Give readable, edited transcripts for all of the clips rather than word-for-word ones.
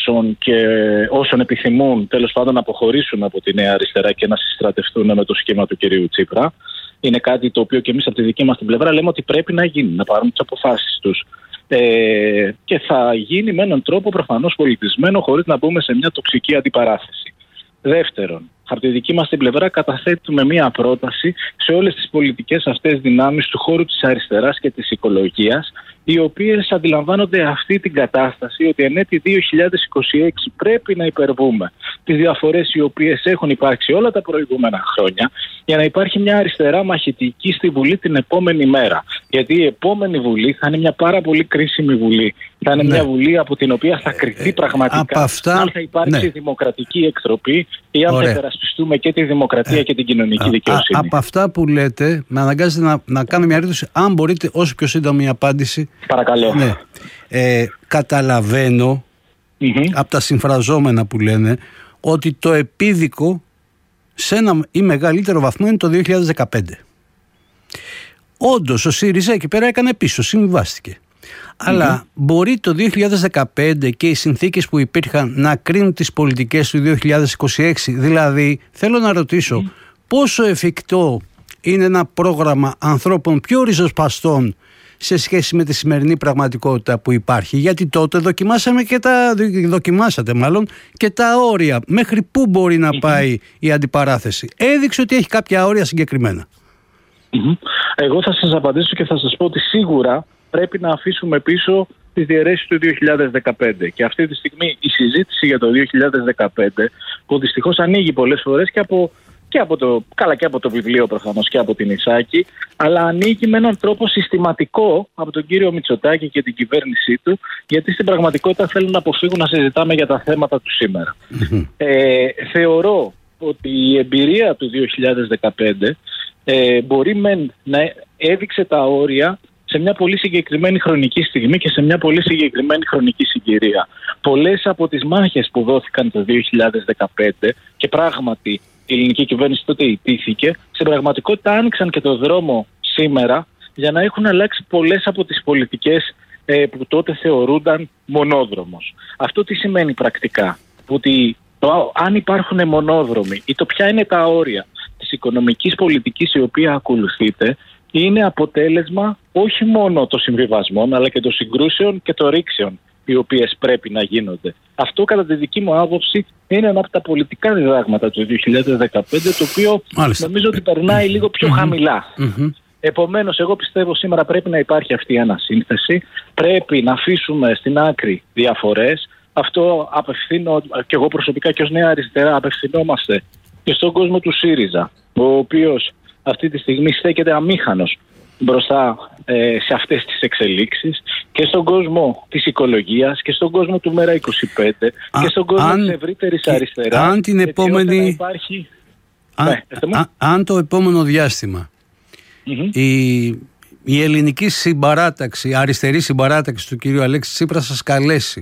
όσων επιθυμούν τέλος πάντων να αποχωρήσουν από τη Νέα Αριστερά και να συστρατευτούν με το σχήμα του κυρίου Τσίπρα. Είναι κάτι το οποίο και εμείς από τη δική μας την πλευρά λέμε ότι πρέπει να γίνει, να πάρουν τις αποφάσεις τους. Και θα γίνει με έναν τρόπο προφανώς πολιτισμένο, χωρίς να μπούμε σε μια τοξική αντιπαράθεση. Δεύτερον, από τη δική μας την πλευρά καταθέτουμε μία πρόταση σε όλες τις πολιτικές αυτές δυνάμεις του χώρου της αριστεράς και της οικολογίας, οι οποίες αντιλαμβάνονται αυτή την κατάσταση ότι εν έτη 2026 πρέπει να υπερβούμε τις διαφορές οι οποίες έχουν υπάρξει όλα τα προηγούμενα χρόνια για να υπάρχει μια αριστερά μαχητική στη Βουλή την επόμενη μέρα. Γιατί η επόμενη Βουλή θα είναι μια πάρα πολύ κρίσιμη Βουλή. Θα είναι μια Βουλή από την οποία θα κριθεί πραγματικά αν θα υπάρξει δημοκρατική εκτροπή ή αν θα υπερασπιστούμε και τη δημοκρατία και την κοινωνική δικαιοσύνη. Από αυτά που λέτε, με αναγκάζεται να κάνω μια ερώτηση, αν μπορείτε όσο πιο σύντομη απάντηση. Παρακαλώ. Ναι. Καταλαβαίνω από τα συμφραζόμενα που λένε ότι το επίδικο σε ένα ή μεγαλύτερο βαθμό είναι το 2015. Όντως ο ΣΥΡΙΖΑ εκεί πέρα έκανε πίσω, συμβιβάστηκε. Αλλά μπορεί το 2015 και οι συνθήκες που υπήρχαν να κρίνουν τις πολιτικές του 2026. Δηλαδή θέλω να ρωτήσω πόσο εφικτό είναι ένα πρόγραμμα ανθρώπων πιο ριζοσπαστών σε σχέση με τη σημερινή πραγματικότητα που υπάρχει. Γιατί τότε δοκιμάσατε και τα όρια. Μέχρι πού μπορεί να πάει η αντιπαράθεση. Έδειξε ότι έχει κάποια όρια συγκεκριμένα. Εγώ θα σας απαντήσω και θα σας πω ότι σίγουρα πρέπει να αφήσουμε πίσω τις διαιρέσεις του 2015. Και αυτή τη στιγμή η συζήτηση για το 2015, που δυστυχώς ανοίγει πολλές φορές και από το βιβλίο προφανώς και από την Ισάκη, αλλά ανοίγει με έναν τρόπο συστηματικό από τον κύριο Μητσοτάκη και την κυβέρνησή του, γιατί στην πραγματικότητα θέλουν να αποφύγουν να συζητάμε για τα θέματα του σήμερα. Θεωρώ ότι η εμπειρία του 2015 μπορεί να έδειξε τα όρια σε μια πολύ συγκεκριμένη χρονική στιγμή και σε μια πολύ συγκεκριμένη χρονική συγκυρία. Πολλές από τις μάχες που δόθηκαν το 2015 και πράγματι η ελληνική κυβέρνηση τότε ιτήθηκε, στην πραγματικότητα άνοιξαν και το δρόμο σήμερα για να έχουν αλλάξει πολλές από τις πολιτικές που τότε θεωρούνταν μονόδρομος. Αυτό τι σημαίνει πρακτικά? Ότι αν υπάρχουν μονόδρομοι ή το ποια είναι τα όρια της οικονομικής πολιτικής η οποία ακολουθείται, είναι αποτέλεσμα όχι μόνο των συμβιβασμών αλλά και των συγκρούσεων και των ρήξεων οι οποίες πρέπει να γίνονται. Αυτό κατά τη δική μου άποψη είναι ένα από τα πολιτικά διδάγματα του 2015, το οποίο νομίζω ότι περνάει λίγο πιο χαμηλά. Επομένως, εγώ πιστεύω σήμερα πρέπει να υπάρχει αυτή η ανασύνθεση, πρέπει να αφήσουμε στην άκρη διαφορές. Αυτό απευθύνω και εγώ προσωπικά και ως Νέα Αριστερά απευθυνόμαστε και στον κόσμο του ΣΥΡΙΖΑ, ο οποίος αυτή τη στιγμή στέκεται αμήχανος μπροστά σε αυτές τις εξελίξεις, και στον κόσμο της οικολογίας και στον κόσμο του Μέρα 25 και στον κόσμο της ευρύτερης αριστεράς. Αν την επόμενη... Αν το επόμενο διάστημα η ελληνική συμπαράταξη, αριστερή συμπαράταξη του κυρίου Αλέξη Τσίπρα σας καλέσει,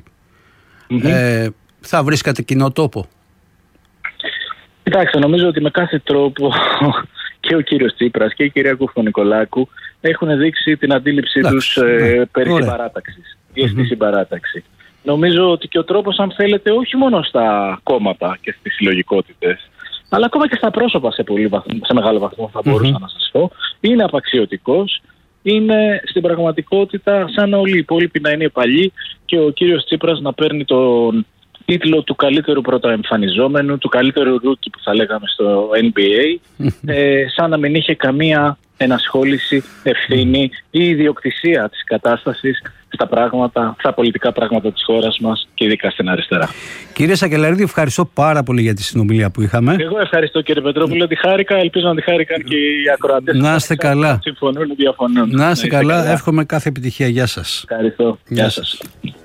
θα βρίσκατε κοινό τόπο? Κοιτάξτε, νομίζω ότι με κάθε τρόπο και ο κύριος Τσίπρας και η κυρία Κουφονικολάκου έχουν δείξει την αντίληψή τους περί συμπαράταξης ή στη συμπαράταξη. Νομίζω ότι και ο τρόπος, αν θέλετε, όχι μόνο στα κόμματα και στις συλλογικότητες, αλλά ακόμα και στα πρόσωπα σε μεγάλο βαθμό θα μπορούσα να σας πω, είναι απαξιωτικός. Είναι στην πραγματικότητα σαν όλοι οι υπόλοιποι να είναι παλιοί και ο κύριος Τσίπρας να παίρνει τον τίτλο του καλύτερου πρωτοεμφανιζόμενου, του καλύτερου ρούκι που θα λέγαμε στο NBA, σαν να μην είχε καμία ενασχόληση, ευθύνη ή ιδιοκτησία της κατάστασης στα πολιτικά πράγματα της χώρας μας και ειδικά στην αριστερά. Κύριε Σακελαρίδη, ευχαριστώ πάρα πολύ για τη συνομιλία που είχαμε. Εγώ ευχαριστώ, κύριε Πετρόπουλο, ότι χάρηκα. Ελπίζω να τη χάρηκαν και οι ακροατές. Να είστε καλά. Συμφωνούν ή διαφωνούν. Να είστε καλά. Εύχομαι κάθε επιτυχία. Γεια σας. Ευχαριστώ. Γεια σας.